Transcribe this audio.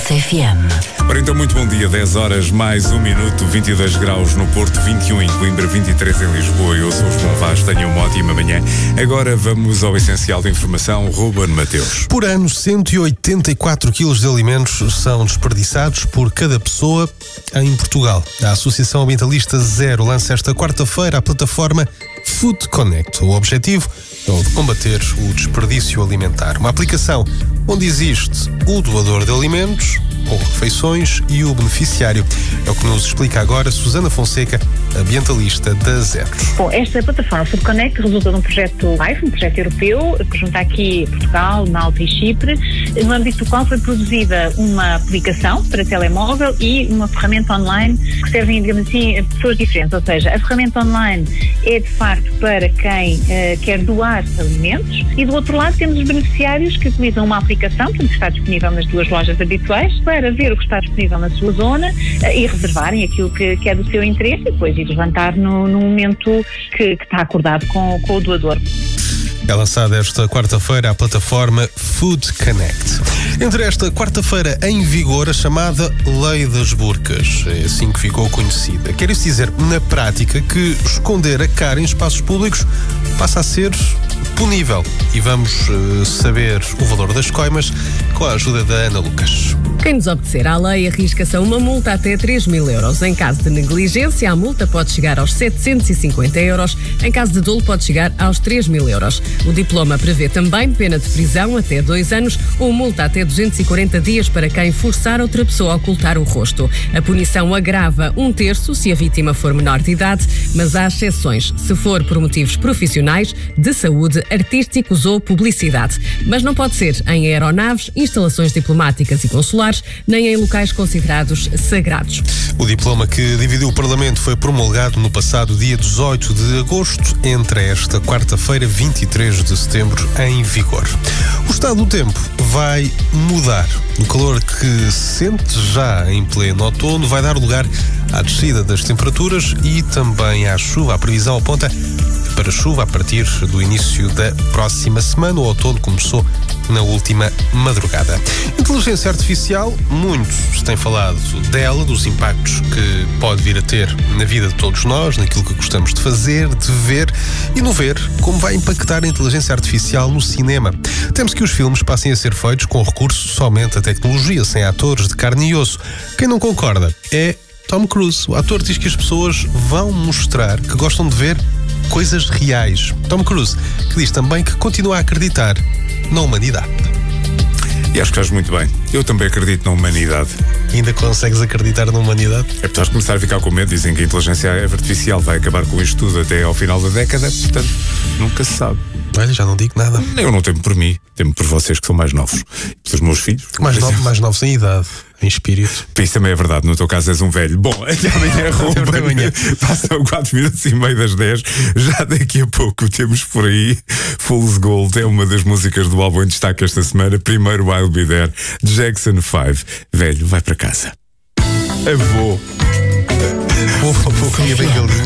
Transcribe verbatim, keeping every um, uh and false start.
Renascença F M. Ora então, muito bom dia, dez horas mais um minuto, vinte e dois graus no Porto, vinte e um em Coimbra, vinte e três em Lisboa. Eu sou o João Vaz, tenham uma ótima manhã. Agora vamos ao essencial da informação, Ruben Mateus. Por ano, cento e oitenta e quatro quilos de alimentos são desperdiçados por cada pessoa em Portugal. A Associação Ambientalista Zero lança esta quarta-feira a plataforma Food Connect. O objetivo é o de combater o desperdício alimentar. Uma aplicação onde existe o doador de alimentos ou refeições e o beneficiário. É o que nos explica agora Susana Fonseca, ambientalista da Zero. Bom, esta plataforma Food Connect resulta de um projeto LIFE, um projeto europeu, que junta aqui Portugal, Malta e Chipre, no âmbito do qual foi produzida uma aplicação para telemóvel e uma ferramenta online que servem, digamos assim, a pessoas diferentes. Ou seja, a ferramenta online é de facto para quem uh, quer doar alimentos e do outro lado temos os beneficiários que utilizam uma aplicação, que está disponível nas duas lojas habituais, para ver o que está disponível na sua zona uh, e reservarem aquilo que, que é do seu interesse e depois ir levantar no, no momento que, que está acordado com, com o doador. É lançada esta quarta-feira a plataforma Food Connect. Entre esta quarta-feira em vigor a chamada Lei das Burcas. É assim que ficou conhecida. Quer isso dizer, na prática, que esconder a cara em espaços públicos passa a ser punível. E vamos uh, saber o valor das coimas com a ajuda da Ana Lucas. Quem desobedecer à lei arrisca-se a uma multa até três mil euros. Em caso de negligência, a multa pode chegar aos setecentos e cinquenta euros. Em caso de dolo, pode chegar aos três mil euros. O diploma prevê também pena de prisão até dois anos ou multa até duzentos e quarenta dias para quem forçar outra pessoa a ocultar o rosto. A punição agrava um terço se a vítima for menor de idade, mas há exceções se for por motivos profissionais, de saúde, artísticos ou publicidade. Mas não pode ser em aeronaves, instalações diplomáticas e consulares, nem em locais considerados sagrados. O diploma que dividiu o Parlamento foi promulgado no passado dia dezoito de agosto, entre esta quarta-feira, vinte e três de setembro, em vigor. O estado do tempo vai mudar. O calor que se sente já em pleno outono vai dar lugar à descida das temperaturas e também à chuva. A previsão aponta para chuva a partir do início da próxima semana. O outono começou na última madrugada. Inteligência artificial, muito se tem falado dela, dos impactos que pode vir a ter na vida de todos nós, naquilo que gostamos de fazer, de ver e no ver como vai impactar a inteligência artificial no cinema. Temos que os filmes passem a ser feitos com recurso somente à tecnologia, sem atores de carne e osso. Quem não concorda é Tom Cruise. O ator diz que as pessoas vão mostrar que gostam de ver coisas reais. Tom Cruise, que diz também que continua a acreditar na humanidade. E acho que estás muito bem. Eu também acredito na humanidade. Ainda consegues acreditar na humanidade? É porque estás a começar a ficar com medo. Dizem que a inteligência artificial vai acabar com isto tudo até ao final da década. Portanto, nunca se sabe. Olha, já não digo nada. Eu não temo por mim, temo por vocês que são mais novos. Pelos meus filhos. Mais, no, mais novos em idade, em espírito. Isso também é verdade, no teu caso és um velho. Bom, até amanhã, até amanhã. Passam quatro minutos e meio das dez. Já daqui a pouco temos por aí Fool's Gold, é uma das músicas do álbum em destaque esta semana. Primeiro I'll Be There, Jackson five. Velho, vai para casa. Avô. Avô, avô, comia bem galinha.